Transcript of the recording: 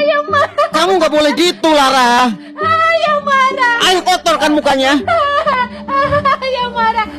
Yang marah. Kamu nggak boleh gitu, Lara. Yang marah. Ayo kotorkan mukanya. Yang marah.